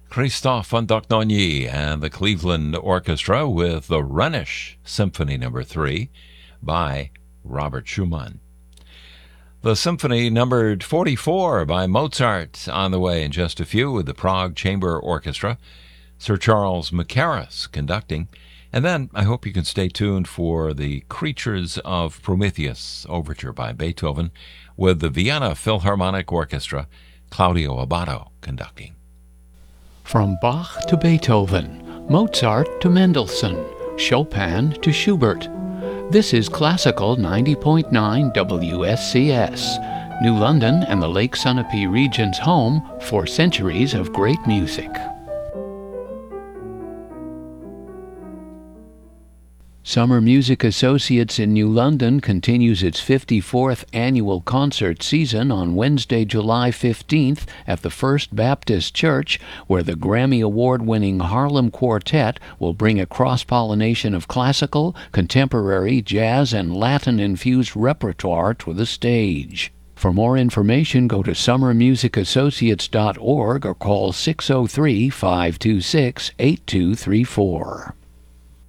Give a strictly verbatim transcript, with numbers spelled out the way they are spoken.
Christophe Andognoni and the Cleveland Orchestra with the Rhenish Symphony Number three by Robert Schumann. The symphony numbered forty-four by Mozart on the way in just a few with the Prague Chamber Orchestra, Sir Charles Mackerras conducting. And then I hope you can stay tuned for the Creatures of Prometheus Overture by Beethoven with the Vienna Philharmonic Orchestra, Claudio Abbado conducting. From Bach to Beethoven, Mozart to Mendelssohn, Chopin to Schubert. This is Classical ninety point nine W S C S, New London and the Lake Sunapee region's home for centuries of great music. Summer Music Associates in New London continues its fifty-fourth annual concert season on Wednesday, July fifteenth at the First Baptist Church, where the Grammy Award-winning Harlem Quartet will bring a cross-pollination of classical, contemporary, jazz, and Latin-infused repertoire to the stage. For more information, go to summer music associates dot org or call six oh three, five two six, eight two three four.